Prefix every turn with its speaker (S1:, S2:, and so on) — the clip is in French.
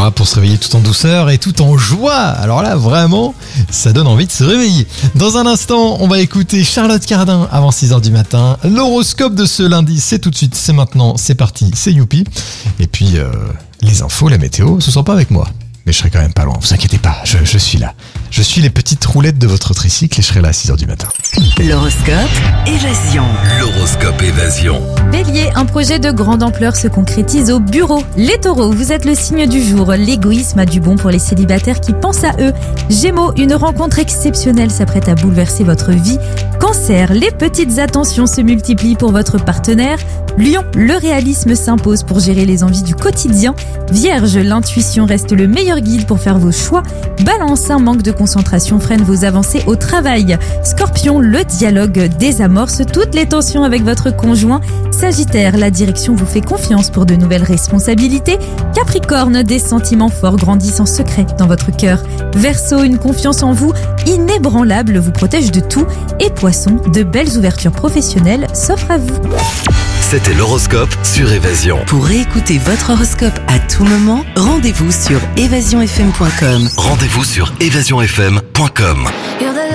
S1: Voilà, pour se réveiller tout en douceur et tout en joie. Alors là, vraiment, ça donne envie de se réveiller. Dans un instant, on va écouter Charlotte Cardin avant 6h du matin. L'horoscope de ce lundi, c'est tout de suite, c'est maintenant, c'est parti, c'est youpi. Et puis, les infos, la météo, ce ne sont pas avec moi. Mais je serai quand même pas loin, vous inquiétez pas, je suis là. Je suis les petites roulettes de votre tricycle et je serai là à 6h du matin.
S2: L'horoscope Évasion.
S3: L'horoscope Évasion.
S4: Bélier, un projet de grande ampleur se concrétise au bureau. Les taureaux, vous êtes le signe du jour. L'égoïsme a du bon pour les célibataires qui pensent à eux. Gémeaux, une rencontre exceptionnelle s'apprête à bouleverser votre vie. Cancer, les petites attentions se multiplient pour votre partenaire. Lion, le réalisme s'impose pour gérer les envies du quotidien. Vierge, l'intuition reste le meilleur guide pour faire vos choix. Balance, un manque de concentration freine vos avancées au travail. Scorpion, le dialogue désamorce toutes les tensions avec votre conjoint. Sagittaire, la direction vous fait confiance pour de nouvelles responsabilités. Capricorne, des sentiments forts grandissent en secret dans votre cœur. Verseau, une confiance en vous inébranlable vous protège de tout. Et Poisson, de belles ouvertures professionnelles s'offrent à vous.
S3: C'était l'horoscope sur Évasion.
S2: Pour réécouter votre horoscope à tout moment, rendez-vous sur évasionfm.com.
S3: Rendez-vous sur évasionfm.com.